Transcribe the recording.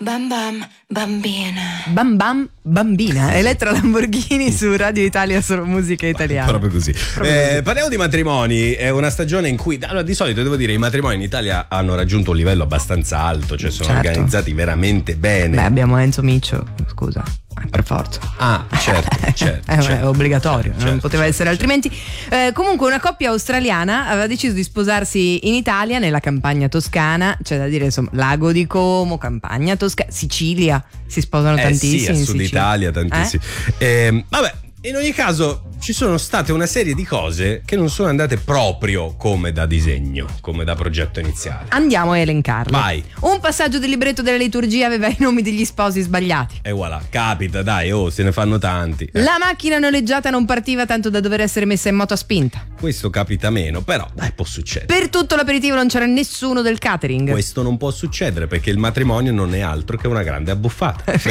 Bam bam bambina. Bam bam bambina. Elettra Lamborghini su Radio Italia, solo musica italiana. Proprio così. Parliamo di matrimoni. È una stagione in cui, allora, di solito devo dire, i matrimoni in Italia hanno raggiunto un livello abbastanza alto, cioè sono organizzati veramente bene. Beh, abbiamo Enzo Miccio, scusa, per forza. Ah, certo. È obbligatorio, non poteva essere certo. altrimenti. Comunque una coppia australiana aveva deciso di sposarsi in Italia, nella campagna toscana, c'è da dire, insomma, Lago di Como, campagna toscana, Sicilia, si sposano tantissimi. Sì, a in Sud Sicilia. Italia tantissimi. Vabbè, in ogni caso ci sono state una serie di cose che non sono andate proprio come da disegno, come da progetto iniziale. Andiamo a elencarle. Vai. Un passaggio del libretto della liturgia aveva i nomi degli sposi sbagliati. E voilà, capita, dai, se ne fanno tanti. La macchina noleggiata non partiva tanto da dover essere messa in moto a spinta. Questo capita meno, però dai, può succedere. Per tutto l'aperitivo non c'era nessuno del catering. Questo non può succedere perché il matrimonio non è altro che una grande abbuffata.